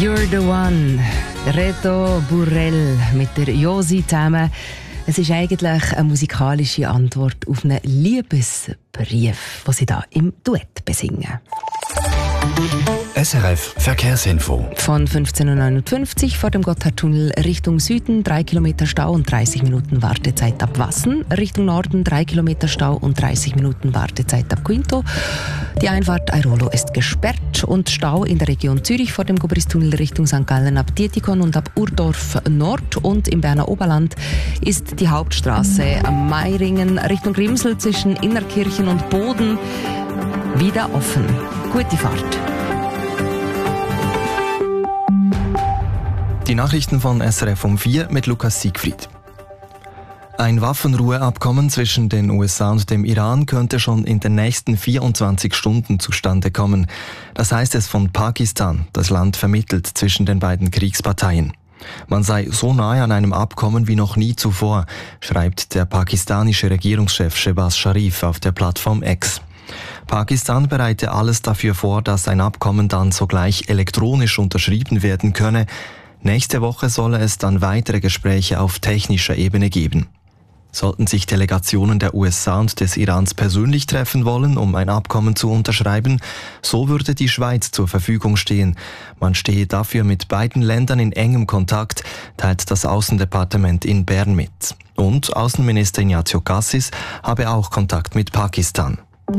You're the one. Reto Burrell mit der Josi zusammen. Es ist eigentlich eine musikalische Antwort auf einen Liebesbrief, den sie da im Duett besingen. SRF Verkehrsinfo. Von 15.59 Uhr vor dem Gotthardtunnel Richtung Süden 3 Kilometer Stau und 30 Minuten Wartezeit ab Wassen. Richtung Norden 3 Kilometer Stau und 30 Minuten Wartezeit ab Quinto. Die Einfahrt Airolo ist gesperrt und Stau in der Region Zürich vor dem Gobristunnel Richtung St. Gallen ab Dietikon und ab Urdorf Nord. Und im Berner Oberland ist die Hauptstraße am Meiringen Richtung Grimsel zwischen Innerkirchen und Boden wieder offen. Gute Fahrt. Die Nachrichten von SRF um 4 mit Lukas Siegfried. Ein Waffenruheabkommen zwischen den USA und dem Iran könnte schon in den nächsten 24 Stunden zustande kommen. Das heißt es von Pakistan. Das Land vermittelt zwischen den beiden Kriegsparteien. Man sei so nahe an einem Abkommen wie noch nie zuvor, schreibt der pakistanische Regierungschef Shehbaz Sharif auf der Plattform X. Pakistan bereite alles dafür vor, dass ein Abkommen dann sogleich elektronisch unterschrieben werden könne. Nächste Woche solle es dann weitere Gespräche auf technischer Ebene geben. Sollten sich Delegationen der USA und des Irans persönlich treffen wollen, um ein Abkommen zu unterschreiben, so würde die Schweiz zur Verfügung stehen. Man stehe dafür mit beiden Ländern in engem Kontakt, teilt das Außendepartement in Bern mit. Und Außenminister Ignazio Cassis habe auch Kontakt mit Pakistan.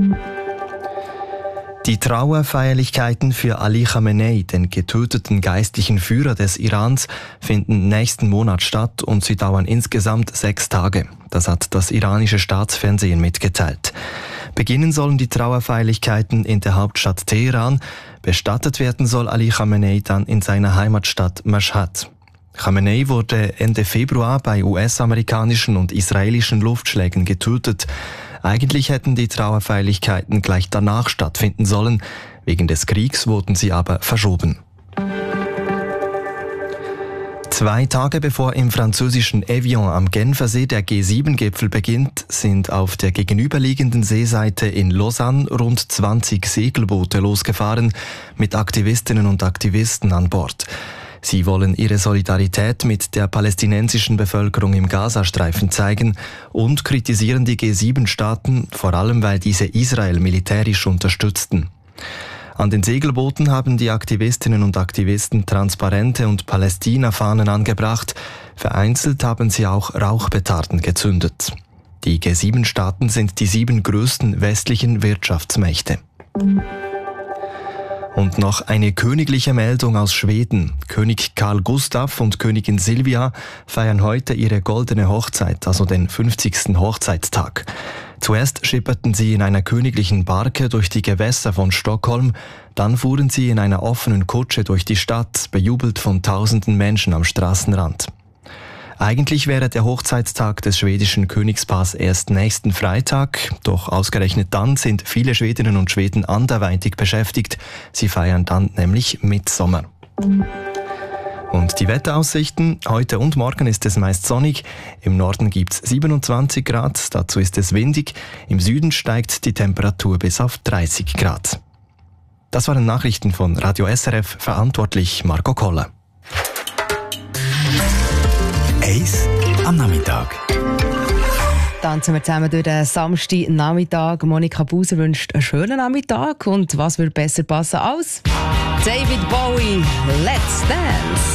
Die Trauerfeierlichkeiten für Ali Khamenei, den getöteten geistlichen Führer des Irans, finden nächsten Monat statt und sie dauern insgesamt 6 Tage. Das hat das iranische Staatsfernsehen mitgeteilt. Beginnen sollen die Trauerfeierlichkeiten in der Hauptstadt Teheran. Bestattet werden soll Ali Khamenei dann in seiner Heimatstadt Mashhad. Khamenei wurde Ende Februar bei US-amerikanischen und israelischen Luftschlägen getötet. Eigentlich hätten die Trauerfeierlichkeiten gleich danach stattfinden sollen. Wegen des Kriegs wurden sie aber verschoben. 2 Tage bevor im französischen Evian am Genfersee der G7-Gipfel beginnt, sind auf der gegenüberliegenden Seeseite in Lausanne rund 20 Segelboote losgefahren mit Aktivistinnen und Aktivisten an Bord. Sie wollen ihre Solidarität mit der palästinensischen Bevölkerung im Gazastreifen zeigen und kritisieren die G7-Staaten, vor allem weil diese Israel militärisch unterstützten. An den Segelbooten haben die Aktivistinnen und Aktivisten Transparente und Palästina-Fahnen angebracht. Vereinzelt haben sie auch Rauchpetarden gezündet. Die G7-Staaten sind die 7 größten westlichen Wirtschaftsmächte. Und noch eine königliche Meldung aus Schweden. König Carl Gustaf und Königin Silvia feiern heute ihre goldene Hochzeit, also den 50. Hochzeitstag. Zuerst schipperten sie in einer königlichen Barke durch die Gewässer von Stockholm, dann fuhren sie in einer offenen Kutsche durch die Stadt, bejubelt von tausenden Menschen am Straßenrand. Eigentlich wäre der Hochzeitstag des schwedischen Königspaars erst nächsten Freitag, doch ausgerechnet dann sind viele Schwedinnen und Schweden anderweitig beschäftigt. Sie feiern dann nämlich Mittsommer. Und die Wetteraussichten: Heute und morgen ist es meist sonnig. Im Norden gibt's 27 Grad, dazu ist es windig. Im Süden steigt die Temperatur bis auf 30 Grad. Das waren Nachrichten von Radio SRF, verantwortlich Marco Koller. Eis am Nachmittag. Tanzen wir zusammen durch den Samstagnachmittag. Monika Buser wünscht einen schönen Nachmittag. Und was würde besser passen als David Bowie? Let's Dance!